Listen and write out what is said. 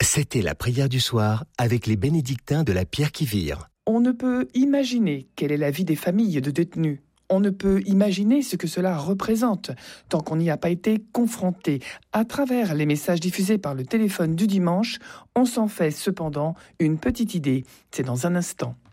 C'était la prière du soir avec les bénédictins de la Pierre qui vire. On ne peut imaginer quelle est la vie des familles de détenus. On ne peut imaginer ce que cela représente tant qu'on n'y a pas été confronté. À travers les messages diffusés par le téléphone du dimanche, on s'en fait cependant une petite idée. C'est dans un instant.